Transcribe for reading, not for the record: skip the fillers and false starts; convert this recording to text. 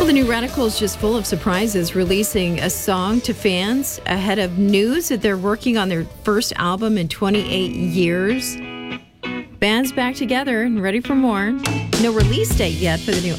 Well, the new Radical is just full of surprises, releasing a song to fans ahead of news that they're working on their first album in 28 years. Band's back together and ready for more. No release date yet for the new